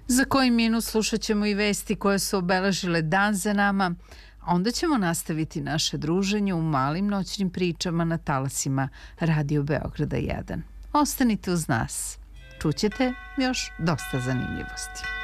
Za koji minut slušat ćemo i vesti koje su obeležile dan za nama, a onda ćemo nastaviti naše druženje u malim noćnim pričama na talasima Radio Beograda 1. Ostanite uz nas. Čućete još dosta zanimljivosti.